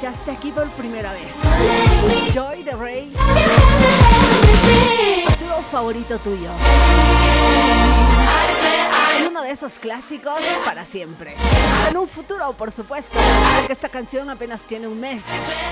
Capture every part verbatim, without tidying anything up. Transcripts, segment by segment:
escuchaste aquí por primera vez. Joy de Rey, tu favorito tuyo. Y uno de esos clásicos para siempre. En un futuro, por supuesto, porque esta canción apenas tiene un mes.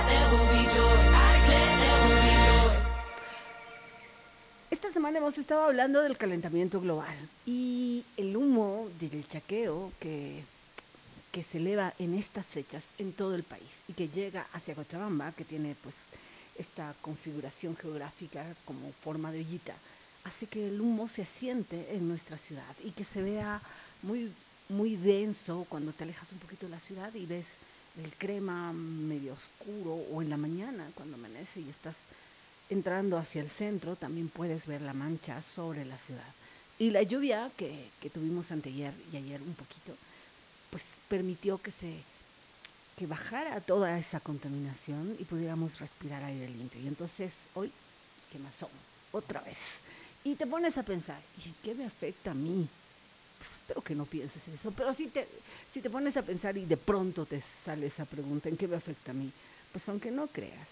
Esta semana hemos estado hablando del calentamiento global y el humo del chaqueo que, que se eleva en estas fechas en todo el país y que llega hacia Cochabamba, que tiene pues esta configuración geográfica como forma de ollita, hace que el humo se asiente en nuestra ciudad y que se vea muy, muy denso cuando te alejas un poquito de la ciudad y ves el crema medio oscuro, o en la mañana cuando amanece y estás entrando hacia el centro, también puedes ver la mancha sobre la ciudad. Y la lluvia que, que tuvimos anteayer y ayer un poquito, pues permitió que se que bajara toda esa contaminación y pudiéramos respirar aire limpio. Y entonces hoy, ¿qué más son? Otra vez. Y te pones a pensar, ¿y en qué me afecta a mí? Pues espero que no pienses eso, pero si te, si te pones a pensar y de pronto te sale esa pregunta, ¿en qué me afecta a mí? Pues aunque no creas,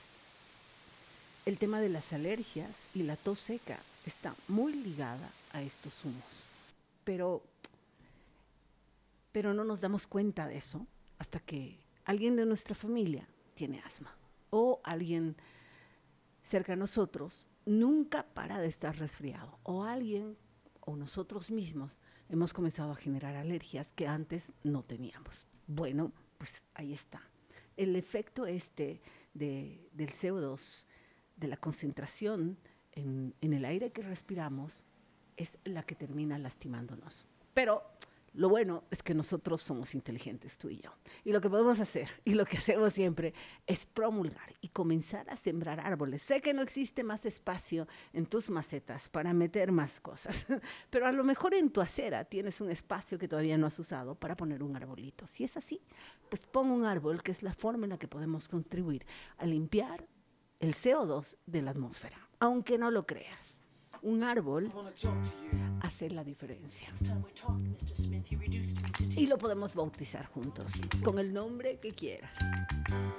el tema de las alergias y la tos seca está muy ligada a estos humos. Pero, pero no nos damos cuenta de eso hasta que alguien de nuestra familia tiene asma o alguien cerca de nosotros nunca para de estar resfriado, o alguien o nosotros mismos hemos comenzado a generar alergias que antes no teníamos. Bueno, pues ahí está. El efecto este de, del C O dos, de la concentración en, en el aire que respiramos, es la que termina lastimándonos. Pero lo bueno es que nosotros somos inteligentes, tú y yo. Y lo que podemos hacer, y lo que hacemos siempre, es promulgar y comenzar a sembrar árboles. Sé que no existe más espacio en tus macetas para meter más cosas, pero a lo mejor en tu acera tienes un espacio que todavía no has usado para poner un arbolito. Si es así, pues pon un árbol, que es la forma en la que podemos contribuir a limpiar el C O dos de la atmósfera. Aunque no lo creas, un árbol hace la diferencia. Y lo podemos bautizar juntos, con el nombre que quieras.